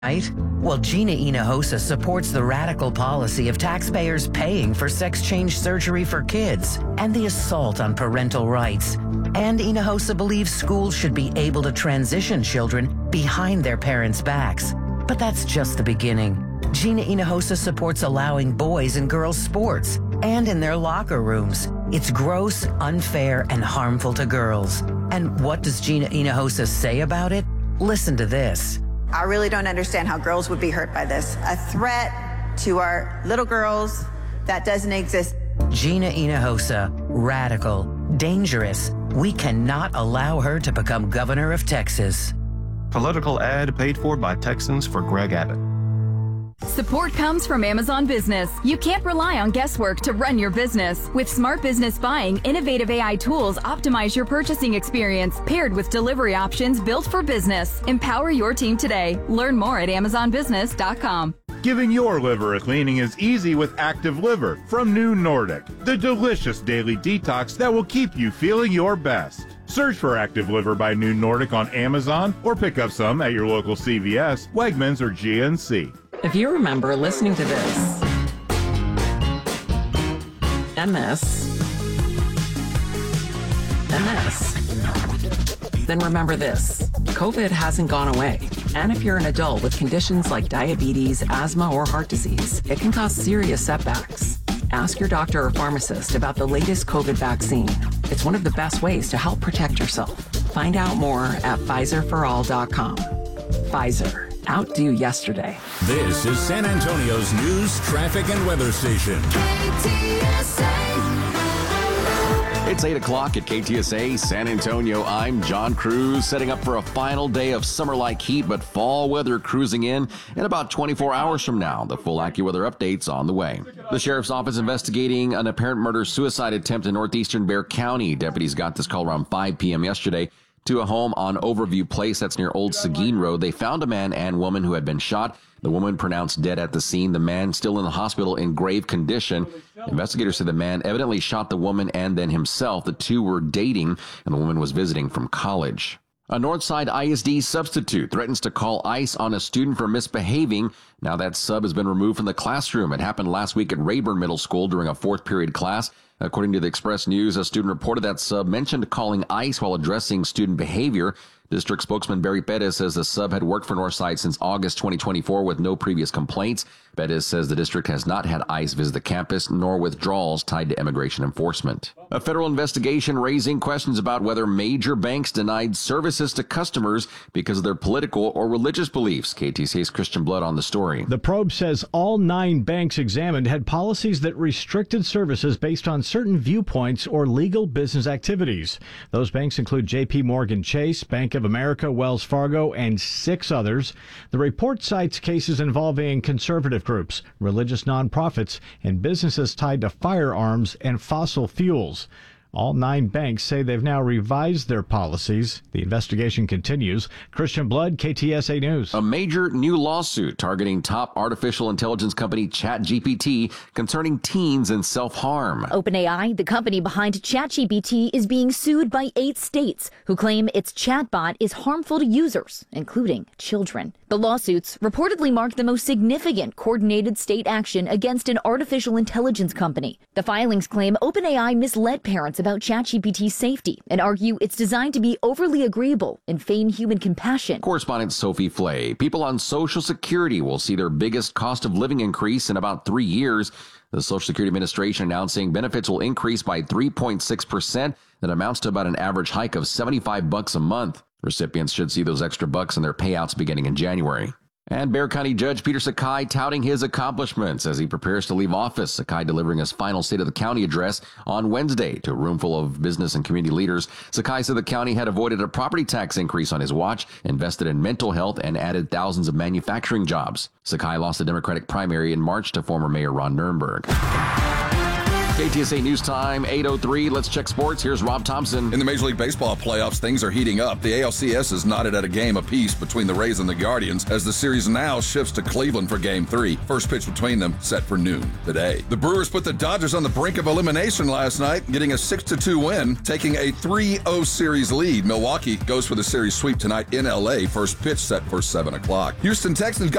Right? Well, Gina Hinojosa supports the radical policy of taxpayers paying for sex change surgery for kids and the assault on parental rights. And Hinojosa believes schools should be able to transition children behind their parents' backs. But that's just the beginning. Gina Hinojosa supports allowing boys and girls sports and in their locker rooms. It's gross, unfair, and harmful to girls. And what does Gina Hinojosa say about it? Listen to this. I really don't understand how girls would be hurt by this. A threat to our little girls that doesn't exist. Gina Hinojosa, radical, dangerous. We cannot allow her to become governor of Texas. Political ad paid for by Texans for Greg Abbott. Support comes from Amazon Business. You can't rely on guesswork to run your business. With Smart Business Buying, innovative AI tools optimize your purchasing experience, paired with delivery options built for business. Empower your team today. Learn more at amazonbusiness.com. Giving your liver a cleaning is easy with Active Liver from New Nordic, the delicious daily detox that will keep you feeling your best. Search for Active Liver by New Nordic on Amazon or pick up some at your local CVS, Wegmans, or GNC. If you remember listening to this, and this, and this, then remember this. COVID hasn't gone away. And if you're an adult with conditions like diabetes, asthma, or heart disease, it can cause serious setbacks. Ask your doctor or pharmacist about the latest COVID vaccine. It's one of the best ways to help protect yourself. Find out more at Pfizerforall.com. Pfizer. Outdo yesterday. This is San Antonio's news, traffic, and weather station. It's 8 o'clock at KTSA San Antonio. I'm John Cruz, setting up for a final day of summer-like heat, but fall weather cruising in about 24 hours from now. The full AccuWeather update's on the way. The Sheriff's Office investigating an apparent murder-suicide attempt in northeastern Bexar County. Deputies got this call around 5 p.m. yesterday. To a home on Overview Place, that's near Old Seguin Road. They found a man and woman who had been shot. The woman pronounced dead at the scene. The man still in the hospital in grave condition. Investigators say the man evidently shot the woman and then himself. The two were dating, and the woman was visiting from college. A Northside ISD substitute threatens to call ICE on a student for misbehaving. Now that sub has been removed from the classroom. It happened last week at Rayburn Middle School during a fourth period class. According to the Express News, a student reported that sub mentioned calling ICE while addressing student behavior. District spokesman Barry Pettis says the sub had worked for Northside since August 2024 with no previous complaints. Pettis says the district has not had ICE visit the campus, nor withdrawals tied to immigration enforcement. A federal investigation raising questions about whether major banks denied services to customers because of their political or religious beliefs. KTCA's Christian Blood on the story. The probe says all 9 banks examined had policies that restricted services based on certain viewpoints or legal business activities. Those banks include J.P. Morgan Chase, Bank of America, Wells Fargo, and 6 others. The report cites cases involving conservative groups, religious nonprofits, and businesses tied to firearms and fossil fuels. All 9 banks say they've now revised their policies. The investigation continues. Christian Blood, KTSA News. A major new lawsuit targeting top artificial intelligence company ChatGPT concerning teens and self-harm. OpenAI, the company behind ChatGPT, is being sued by 8 states who claim its chatbot is harmful to users, including children. The lawsuits reportedly mark the most significant coordinated state action against an artificial intelligence company. The filings claim OpenAI misled parents about ChatGPT's safety and argue it's designed to be overly agreeable and feign human compassion. Correspondent Sophie Flay. People on Social Security will see their biggest cost of living increase in about 3 years. The Social Security Administration announcing benefits will increase by 3.6%. That amounts to about an average hike of $75 a month. Recipients should see those extra bucks in their payouts beginning in January. And Bexar County Judge Peter Sakai touting his accomplishments as he prepares to leave office. Sakai delivering his final State of the County address on Wednesday to a room full of business and community leaders. Sakai said the county had avoided a property tax increase on his watch, invested in mental health, and added thousands of manufacturing jobs. Sakai lost the Democratic primary in March to former Mayor Ron Nirenberg. KTSA News Time, 8:03. Let's check sports. Here's Rob Thompson. In the Major League Baseball playoffs, things are heating up. The ALCS is knotted at a game apiece between the Rays and the Guardians as the series now shifts to Cleveland for Game 3. First pitch between them set for noon today. The Brewers put the Dodgers on the brink of elimination last night, getting a 6-2 win, taking a 3-0 series lead. Milwaukee goes for the series sweep tonight in L.A. First pitch set for 7 o'clock. Houston Texans got